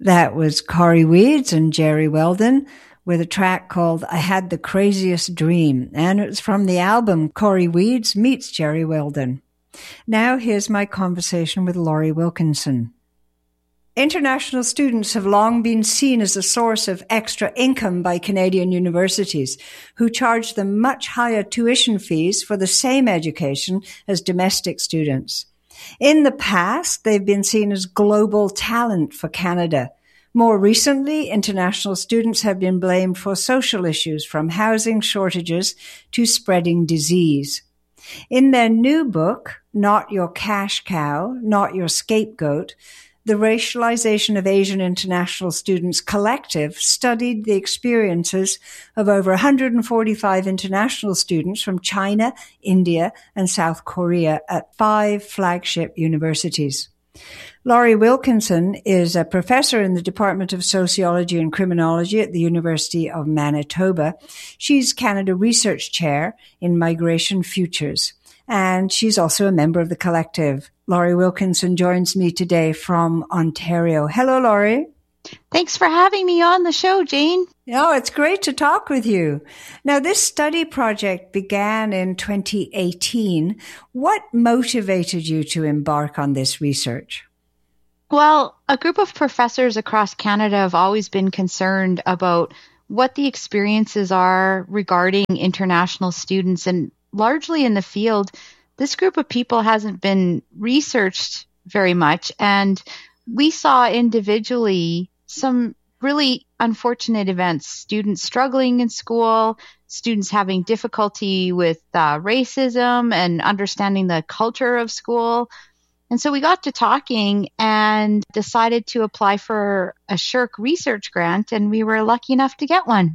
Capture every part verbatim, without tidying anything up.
That was Corey Weeds and Jerry Weldon with a track called I Had the Craziest Dream, and it was from the album Corey Weeds Meets Jerry Weldon. Now here's my conversation with Laurie Wilkinson. International students have long been seen as a source of extra income by Canadian universities, who charge them much higher tuition fees for the same education as domestic students. In the past, they've been seen as global talent for Canada. More recently, international students have been blamed for social issues, from housing shortages to spreading disease. In their new book, Not Your Cash Cow, Not Your Scapegoat, the Racialization of Asian International Students Collective studied the experiences of over one hundred forty-five international students from China, India, and South Korea at five flagship universities. Laurie Wilkinson is a professor in the Department of Sociology and Criminology at the University of Manitoba. She's Canada Research Chair in Migration Futures, and she's also a member of the collective. Laurie Wilkinson joins me today from Ontario. Hello, Laurie. Thanks for having me on the show, Jane. Oh, it's great to talk with you. Now, this study project began in twenty eighteen. What motivated you to embark on this research? Well, a group of professors across Canada have always been concerned about what the experiences are regarding international students, and largely in the field, this group of people hasn't been researched very much, and we saw individually some really unfortunate events, students struggling in school, students having difficulty with uh, racism and understanding the culture of school. And so we got to talking and decided to apply for a SSHRC research grant, and we were lucky enough to get one.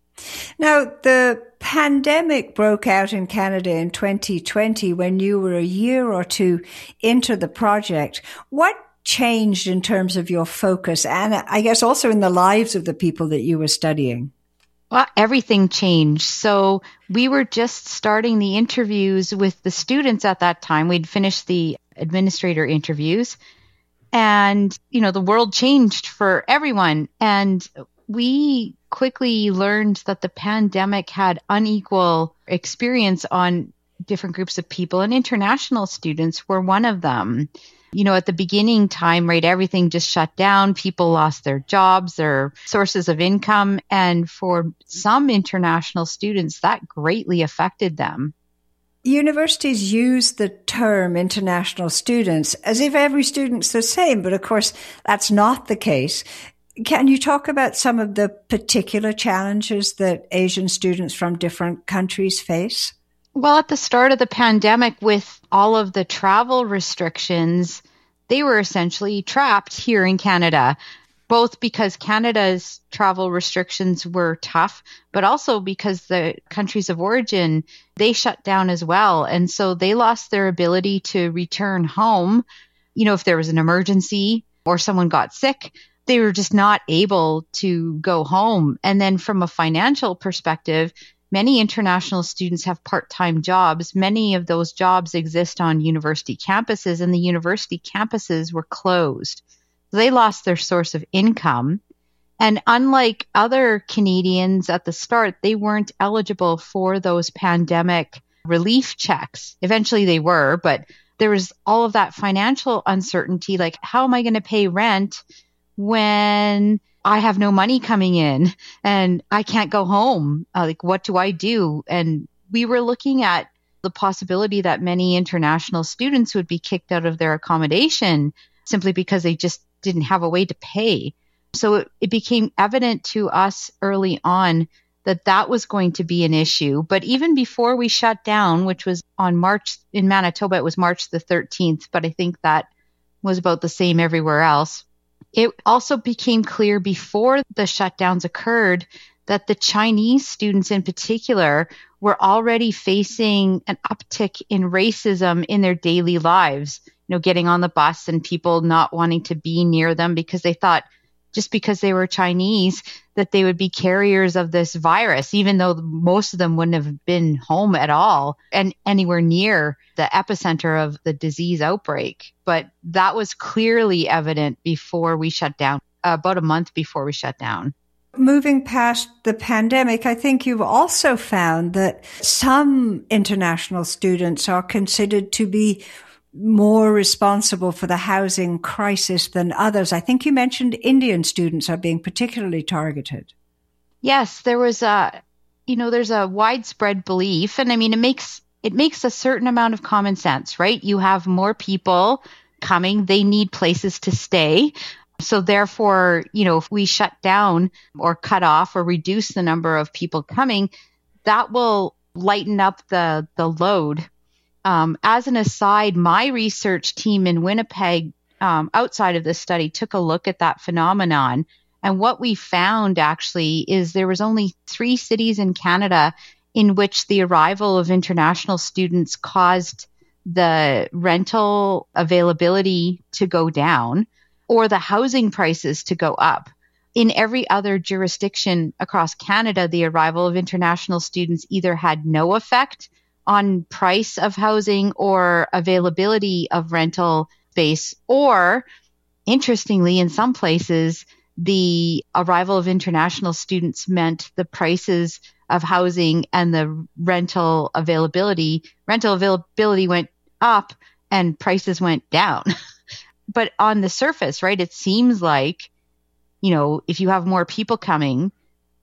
Now, the pandemic broke out in Canada in twenty twenty when you were a year or two into the project. What changed in terms of your focus and I guess also in the lives of the people that you were studying? Well, everything changed. So we were just starting the interviews with the students at that time. We'd finished the administrator interviews, and, you know, the world changed for everyone. And we quickly learned that the pandemic had unequal experience on different groups of people, and international students were one of them. You know, at the beginning time, right, everything just shut down. People lost their jobs, their sources of income. And for some international students, that greatly affected them. Universities use the term international students as if every student's the same, but of course, that's not the case. Can you talk about some of the particular challenges that Asian students from different countries face? Well, at the start of the pandemic, with all of the travel restrictions, they were essentially trapped here in Canada, both because Canada's travel restrictions were tough, but also because the countries of origin, they shut down as well. And so they lost their ability to return home. You know, if there was an emergency or someone got sick, they were just not able to go home. And then from a financial perspective, many international students have part-time jobs. Many of those jobs exist on university campuses, and the university campuses were closed. They lost their source of income. And unlike other Canadians at the start, they weren't eligible for those pandemic relief checks. Eventually they were, but there was all of that financial uncertainty, like, how am I going to pay rent when I have no money coming in and I can't go home? Uh, like, what do I do? And we were looking at the possibility that many international students would be kicked out of their accommodation simply because they just didn't have a way to pay. So it, it became evident to us early on that that was going to be an issue. But even before we shut down, which was on March, in Manitoba, it was March the thirteenth, but I think that was about the same everywhere else. It also became clear before the shutdowns occurred that the Chinese students in particular were already facing an uptick in racism in their daily lives, you know, getting on the bus and people not wanting to be near them because they thought just because they were Chinese that they would be carriers of this virus, even though most of them wouldn't have been home at all and anywhere near the epicenter of the disease outbreak. But that was clearly evident before we shut down. about a month before we shut down. Moving past the pandemic, I think you've also found that some international students are considered to be more responsible for the housing crisis than others. I think you mentioned Indian students are being particularly targeted. Yes, there was a, you know, there's a widespread belief, and I mean, it makes it makes a certain amount of common sense, right? You have more people coming, they need places to stay. So therefore, you know, if we shut down or cut off or reduce the number of people coming, that will lighten up the, the load. Um, as an aside, my research team in Winnipeg, um, outside of this study, took a look at that phenomenon. And what we found actually is there was only three cities in Canada in which the arrival of international students caused the rental availability to go down or the housing prices to go up. In every other jurisdiction across Canada, the arrival of international students either had no effect on price of housing or availability of rental space, or interestingly, in some places, the arrival of international students meant the prices of housing and the rental availability, rental availability went up and prices went down. But on the surface, right, it seems like, you know, if you have more people coming,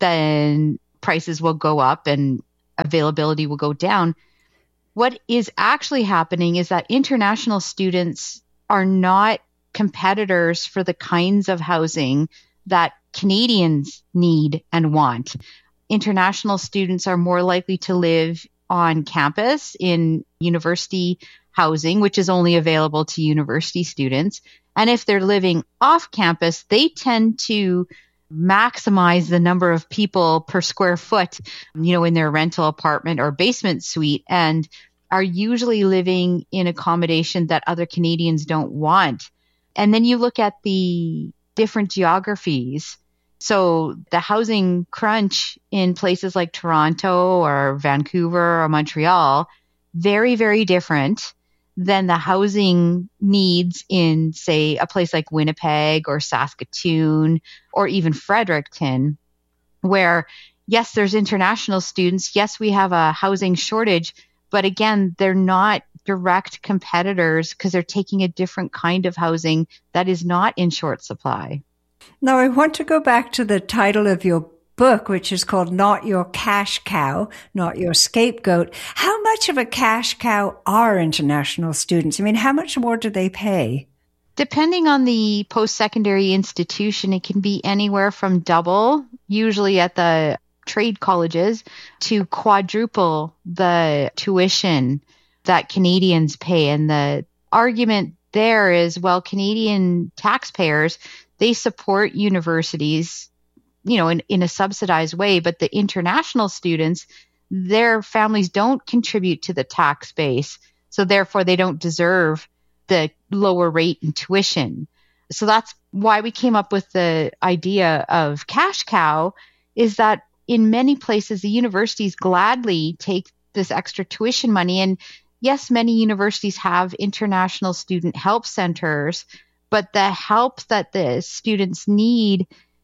then prices will go up and availability will go down. What is actually happening is that international students are not competitors for the kinds of housing that Canadians need and want. International students are more likely to live on campus in university housing, which is only available to university students. And if they're living off campus, they tend to maximize the number of people per square foot, you know, in their rental apartment or basement suite, and are usually living in accommodation that other Canadians don't want. And then you look at the different geographies. So the housing crunch in places like Toronto or Vancouver or Montreal, very, very different than the housing needs in, say, a place like Winnipeg or Saskatoon or even Fredericton, where, yes, there's international students. Yes, we have a housing shortage, but again, they're not direct competitors because they're taking a different kind of housing that is not in short supply. Now, I want to go back to the title of your book, which is called Not Your Cash Cow, Not Your Scapegoat. How much of a cash cow are international students? I mean, how much more do they pay? Depending on the post-secondary institution, it can be anywhere from double, usually at the trade colleges, to quadruple the tuition that Canadians pay. And the argument there is, well, Canadian taxpayers, they support universities, you know, in, in a subsidized way, but the international students, their families don't contribute to the tax base. So therefore they don't deserve the lower rate in tuition. So that's why we came up with the idea of cash cow, is that in many places, the universities gladly take this extra tuition money. And yes, many universities have international student help centers, but the help that the students need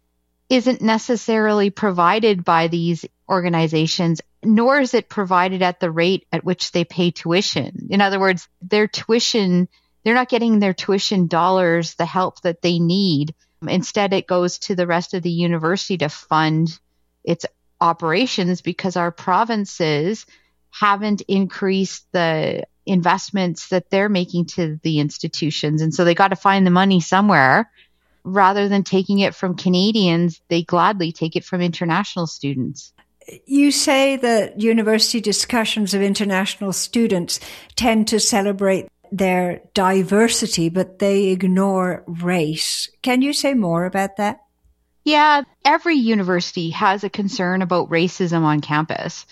isn't necessarily provided by these organizations, nor is it provided at the rate at which they pay tuition. In other words, their tuition, they're not getting their tuition dollars, the help that they need. Instead, it goes to the rest of the university to fund its operations because our provinces haven't increased the investments that they're making to the institutions. And so they got to find the money somewhere. Rather than taking it from Canadians, they gladly take it from international students. You say that university discussions of international students tend to celebrate their diversity, but they ignore race. Can you say more about that? Yeah, every university has a concern about racism on campus,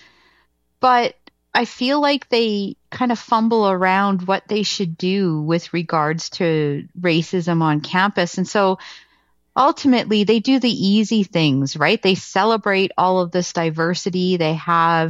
but I feel like they kind of fumble around what they should do with regards to racism on campus. And so ultimately they do the easy things, right? They celebrate all of this diversity. They have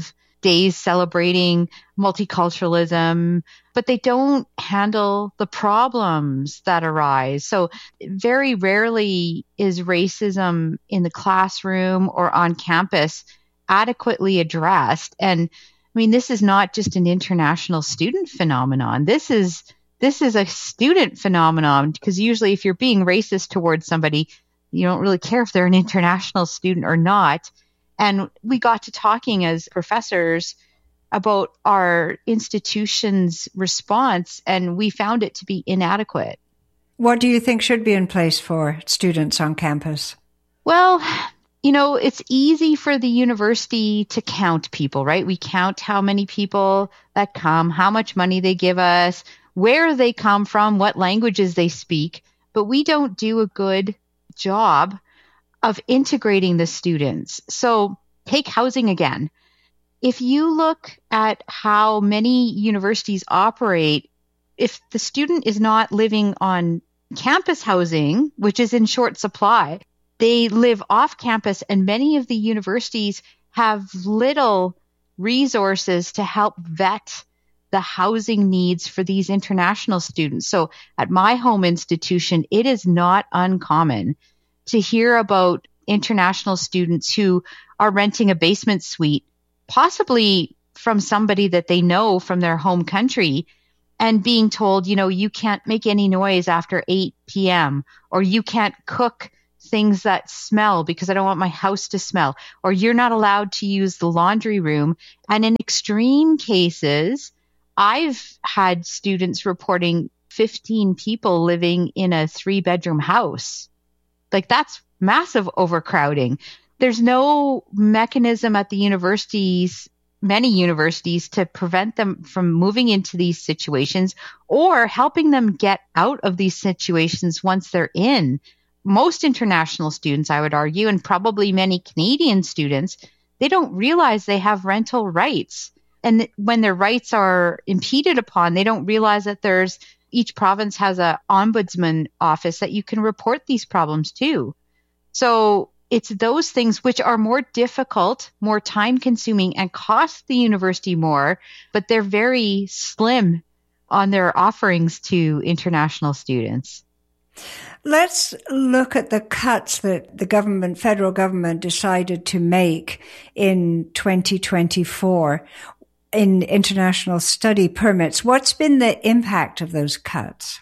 days celebrating multiculturalism, but they don't handle the problems that arise. So very rarely is racism in the classroom or on campus adequately addressed. And I mean, this is not just an international student phenomenon. This is this is a student phenomenon, because usually if you're being racist towards somebody, you don't really care if they're an international student or not. And we got to talking as professors about our institution's response, and we found it to be inadequate. What do you think should be in place for students on campus? Well, you know, it's easy for the university to count people, right? We count how many people that come, how much money they give us, where they come from, what languages they speak, but we don't do a good job of integrating the students. So take housing again. If you look at how many universities operate, if the student is not living on campus housing, which is in short supply, they live off campus, and many of the universities have little resources to help vet the housing needs for these international students. So at my home institution, it is not uncommon to hear about international students who are renting a basement suite, possibly from somebody that they know from their home country, and being told, you know, you can't make any noise after eight p.m., or you can't cook things that smell because I don't want my house to smell, or you're not allowed to use the laundry room. And in extreme cases, I've had students reporting fifteen people living in a three bedroom house. Like, that's massive overcrowding. There's no mechanism at the universities, many universities, to prevent them from moving into these situations or helping them get out of these situations once they're in. Most international students, I would argue, and probably many Canadian students, they don't realize they have rental rights. And when their rights are impeded upon, they don't realize that there's each province has an ombudsman office that you can report these problems to. So it's those things which are more difficult, more time consuming, and cost the university more, but they're very slim on their offerings to international students. Let's look at the cuts that the government, federal government, decided to make in twenty twenty-four in international study permits. What's been the impact of those cuts?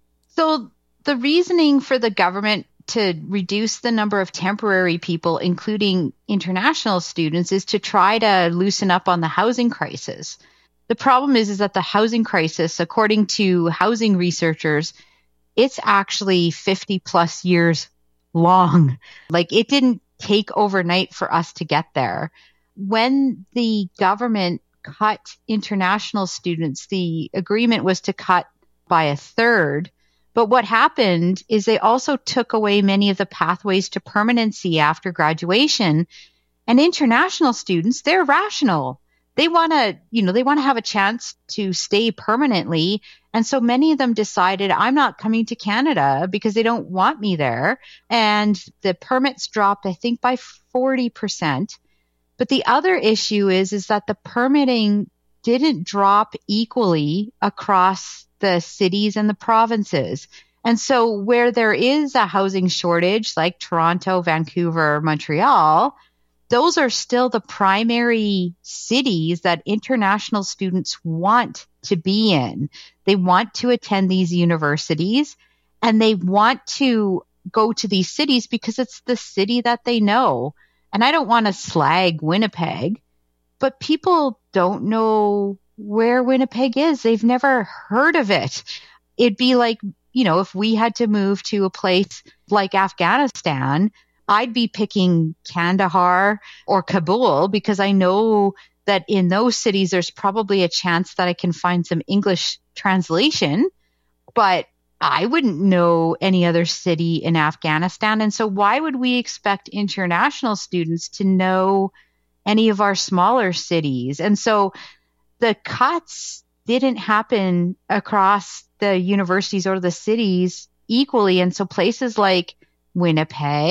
So the reasoning for the government to reduce the number of temporary people, including international students, is to try to loosen up on the housing crisis. The problem is, is that the housing crisis, according to housing researchers, it's actually fifty plus years long. Like, it didn't take overnight for us to get there. When the government cut international students, the agreement was to cut by a third. But what happened is they also took away many of the pathways to permanency after graduation. And international students, they're rational. They want to, you know, they want to have a chance to stay permanently. And so many of them decided, I'm not coming to Canada because they don't want me there. And the permits dropped, I think, by forty percent. But the other issue is, is that the permitting didn't drop equally across the cities and the provinces. And so where there is a housing shortage, like Toronto, Vancouver, Montreal, those are still the primary cities that international students want to be in. They want to attend these universities, and they want to go to these cities because it's the city that they know. And I don't want to slag Winnipeg, but people don't know where Winnipeg is. They've never heard of it. It'd be like, you know, if we had to move to a place like Afghanistan, I'd be picking Kandahar or Kabul because I know that in those cities, there's probably a chance that I can find some English translation, but I wouldn't know any other city in Afghanistan. And so why would we expect international students to know any of our smaller cities? And so the cuts didn't happen across the universities or the cities equally. And so places like Winnipeg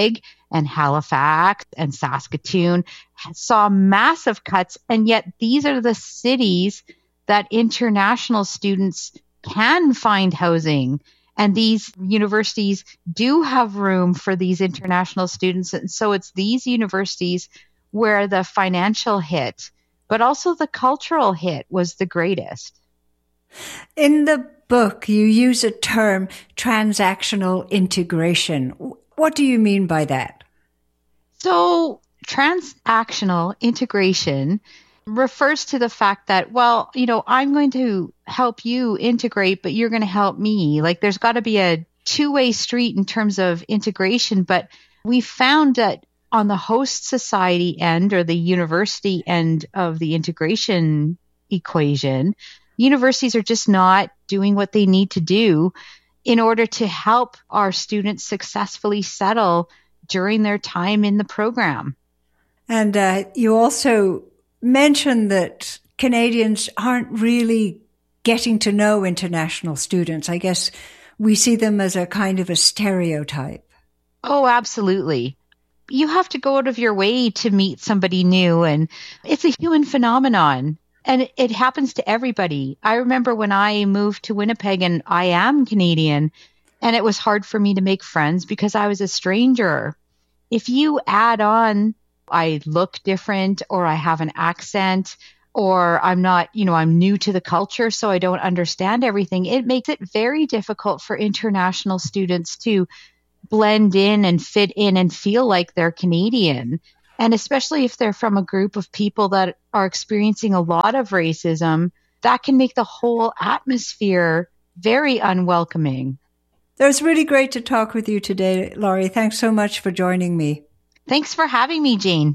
and Halifax and Saskatoon saw massive cuts. And yet these are the cities that international students can find housing. And these universities do have room for these international students. And so it's these universities where the financial hit, but also the cultural hit, was the greatest. In the book, you use a term, transactional integration. What do you mean by that? So transactional integration refers to the fact that, well, you know, I'm going to help you integrate, but you're going to help me. Like there's got to be a two-way street in terms of integration. But we found that on the host society end, or the university end of the integration equation, universities are just not doing what they need to do in order to help our students successfully settle during their time in the program. And uh, you also mentioned that Canadians aren't really getting to know international students. I guess we see them as a kind of a stereotype. Oh, absolutely. You have to go out of your way to meet somebody new, and it's a human phenomenon. And it happens to everybody. I remember when I moved to Winnipeg, and I am Canadian, and it was hard for me to make friends because I was a stranger. If you add on, I look different, or I have an accent, or I'm not, you know, I'm new to the culture, so I don't understand everything, it makes it very difficult for international students to blend in and fit in and feel like they're Canadian. And especially if they're from a group of people that are experiencing a lot of racism, that can make the whole atmosphere very unwelcoming. It was really great to talk with you today, Laurie. Thanks so much for joining me. Thanks for having me, Jane.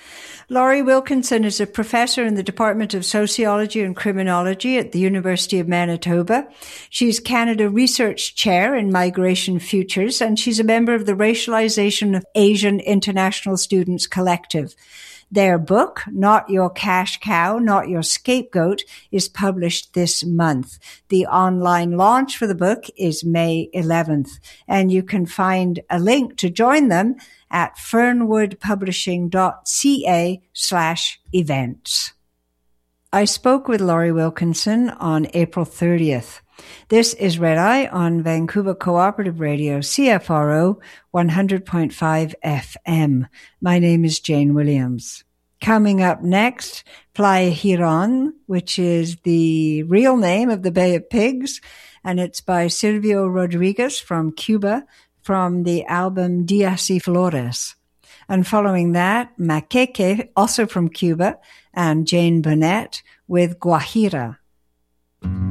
Laurie Wilkinson is a professor in the Department of Sociology and Criminology at the University of Manitoba. She's Canada Research Chair in Migration Futures, and she's a member of the Racialization of Asian International Students Collective. Their book, Not Your Cash Cow, Not Your Scapegoat, is published this month. The online launch for the book is May eleventh, and you can find a link to join them at fernwoodpublishing.ca slash events. I spoke with Laurie Wilkinson on April thirtieth. This is Red Eye on Vancouver Cooperative Radio, C F R O one hundred point five F M. My name is Jane Williams. Coming up next, Playa Giron, which is the real name of the Bay of Pigs, and it's by Silvio Rodriguez from Cuba, from the album Días y Flores. And following that, Maqueque, also from Cuba, and Jane Burnett with Guajira.